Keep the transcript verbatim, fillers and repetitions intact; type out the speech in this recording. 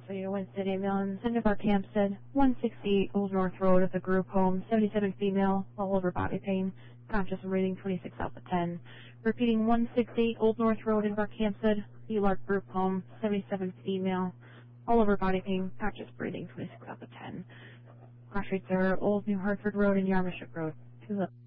City, Wednesday, male, and center of our camp said one sixty-eight Old North Road at the group home, seventy-seven female, all over body pain, conscious and reading twenty-six alpha ten. Repeating one sixty-eight Old North Road at our camp said E L A R C group home, seventy-seven female, all over body pain, conscious breathing twenty-six alpha ten. Crash rates are Old New Hartford Road and Yarmouth Road. Two